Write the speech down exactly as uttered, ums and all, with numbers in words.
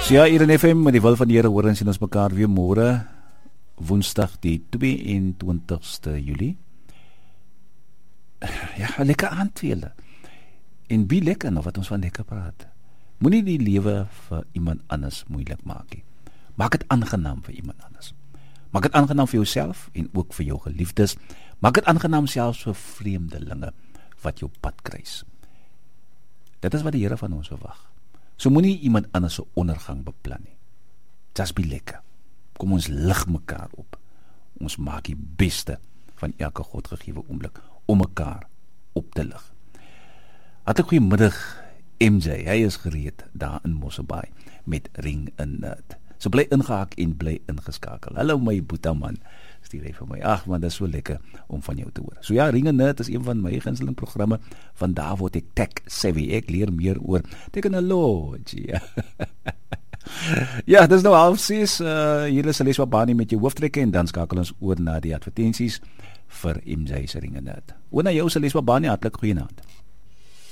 So ja, hier in F M met die wil van die Here hoor en sien ons mekaar weer môre, Woensdag die twee-en-twintigste Julie. Ja, lekker aand vir julle. En wie lekker nou wat ons van lekker praat. Moenie die lewe vir iemand anders moeilik maak nie. Maak dit aangenaam vir iemand anders. Maak dit aangenaam vir jouself en ook vir jou geliefdes. Maak dit aangenaam selfs vir vreemdelinge wat jou pad kruis. Dit is wat die Here van ons verwag. So moenie iemand anders se ondergang beplan nie. Just be lekker. Kom ons lig mekaar op. Ons maak die beste van elke Godgegewe oomblik om mekaar op te lig. Hartlik goeiemiddag M J. Hy is gereed daar in Mosselbaai met Ring in Nerd. So bly ingehaak en bly ingeskakel. Hallo my boeteman. Stuur hy vir my. Ag man, dit is so lekker om van jou te hoor. So ja, Ring in Nerd is een van my gunsteling programme. Vandaar word ek tech savvy. Ek leer meer oor tegnologie. Ja, dit is nou half ses. Uh, hier is Leswa Bani met jou hooftrekke en dan skakel ons oor na die advertensies vir M J se Ring in Nerd. Oor na jou Leswa Bani, hartlik goeienaand.